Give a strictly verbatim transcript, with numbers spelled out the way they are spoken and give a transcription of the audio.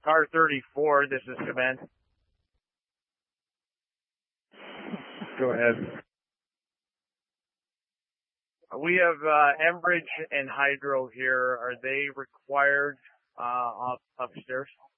Car thirty-four, this is command. Go ahead. We have uh, Enbridge and Hydro here. Are they required uh, up, upstairs?